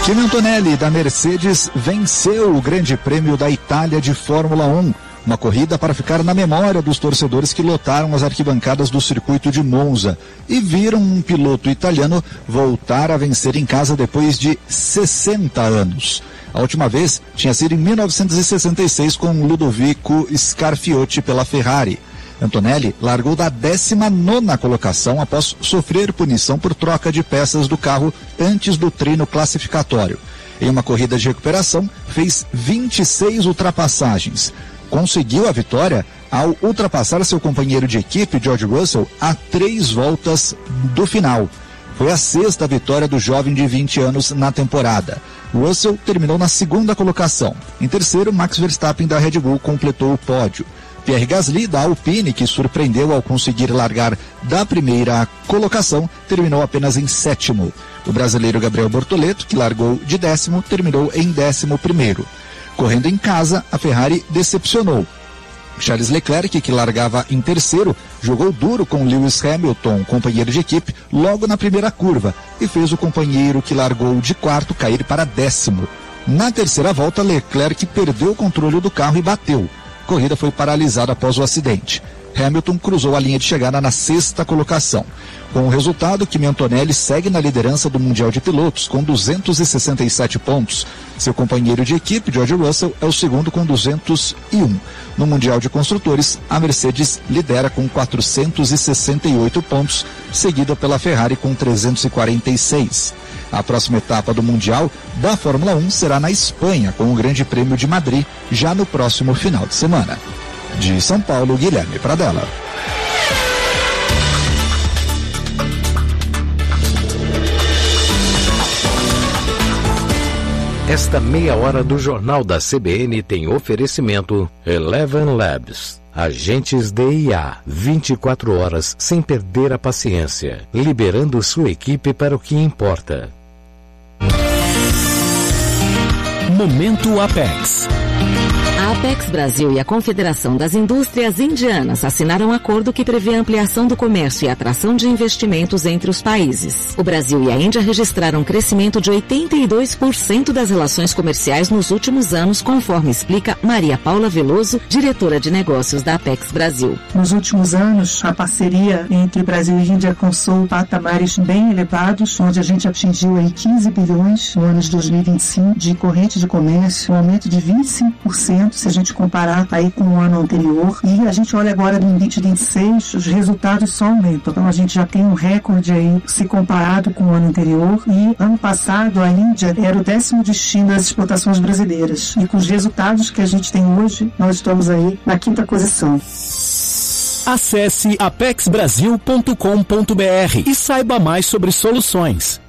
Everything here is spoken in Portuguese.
Kimi Antonelli, da Mercedes, venceu o Grande Prêmio da Itália de Fórmula 1. Uma corrida para ficar na memória dos torcedores que lotaram as arquibancadas do circuito de Monza e viram um piloto italiano voltar a vencer em casa depois de 60 anos. A última vez tinha sido em 1966 com Ludovico Scarfiotti pela Ferrari. Antonelli largou da 19ª colocação após sofrer punição por troca de peças do carro antes do treino classificatório. Em uma corrida de recuperação, fez 26 ultrapassagens. Conseguiu a vitória ao ultrapassar seu companheiro de equipe, George Russell, a 3 voltas do final. Foi a 6ª vitória do jovem de 20 anos na temporada. Russell terminou na 2ª colocação. Em terceiro, Max Verstappen da Red Bull completou o pódio. Pierre Gasly, da Alpine, que surpreendeu ao conseguir largar da primeira colocação, terminou apenas em 7º. O brasileiro Gabriel Bortoleto, que largou de 10º, terminou em 11º. Correndo em casa, a Ferrari decepcionou. Charles Leclerc, que largava em terceiro, jogou duro com Lewis Hamilton, companheiro de equipe, logo na primeira curva, e fez o companheiro que largou de quarto cair para 10º. Na terceira volta, Leclerc perdeu o controle do carro e bateu. A corrida foi paralisada após o acidente. Hamilton cruzou a linha de chegada na 6ª colocação. Com o resultado, Kimi Antonelli segue na liderança do Mundial de Pilotos com 267 pontos. Seu companheiro de equipe, George Russell, é o segundo com 201. No Mundial de Construtores, a Mercedes lidera com 468 pontos, seguida pela Ferrari com 346. A próxima etapa do Mundial da Fórmula 1 será na Espanha, com o Grande Prêmio de Madrid, já no próximo final de semana. De São Paulo, Guilherme Pradella. Esta meia hora do Jornal da CBN tem oferecimento Eleven Labs. Agentes de IA, 24 horas sem perder a paciência, liberando sua equipe para o que importa. Momento Apex. A Apex Brasil e a Confederação das Indústrias Indianas assinaram um acordo que prevê a ampliação do comércio e a atração de investimentos entre os países. O Brasil e a Índia registraram um crescimento de 82% das relações comerciais nos últimos anos, conforme explica Maria Paula Veloso, diretora de negócios da Apex Brasil. Nos últimos anos, a parceria entre Brasil e Índia alcançou patamares bem elevados, onde a gente atingiu aí 15 bilhões no ano de 2025 de corrente de comércio, um aumento de 25%. Se a gente comparar aí com o ano anterior, e a gente olha agora no 2026, os resultados só aumentam. Então a gente já tem um recorde aí se comparado com o ano anterior, e ano passado a Índia era o 10º destino das exportações brasileiras. E com os resultados que a gente tem hoje, nós estamos aí na 5ª posição. Acesse apexbrasil.com.br e saiba mais sobre soluções.